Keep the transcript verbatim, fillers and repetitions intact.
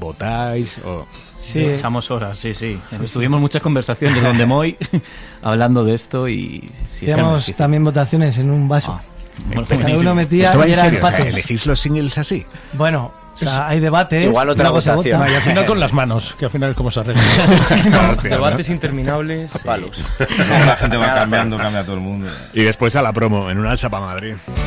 votáis o... Sí. Echamos horas, sí, sí. sí Tuvimos sí. muchas conversaciones donde Moy hablando de esto y... Sí, Hacíamos también votaciones en un vaso. Ah, bueno, cada uno metía y era empates. O sea, ¿elegís los singles así? Bueno, o sea, hay debates. Igual otra votación. Y al final con las manos, que al final es como se arregla. No, hostia, debates ¿no? interminables. Palos. La gente va cambiando, cambia todo el mundo. Y después a la promo, en una alza para Madrid.